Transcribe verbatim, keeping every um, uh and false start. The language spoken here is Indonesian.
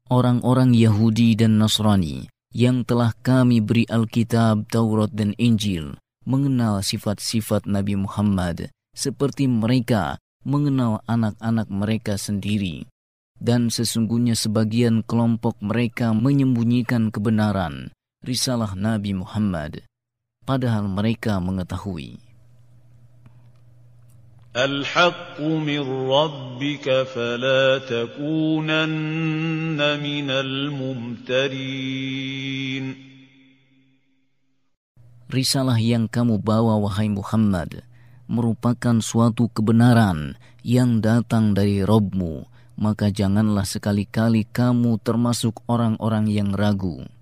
orang-orang Yahudi dan Nasrani yang telah kami beri Alkitab, Taurat dan Injil mengenal sifat-sifat Nabi Muhammad seperti mereka mengenal anak-anak mereka sendiri. Dan sesungguhnya sebagian kelompok mereka menyembunyikan kebenaran risalah Nabi Muhammad, padahal mereka mengetahui. Al-haqqu min rabbika fala takunanna minal mumtarin. Risalah yang kamu bawa, wahai Muhammad, merupakan suatu kebenaran yang datang dari Rabb-Mu, maka janganlah sekali-kali kamu termasuk orang-orang yang ragu.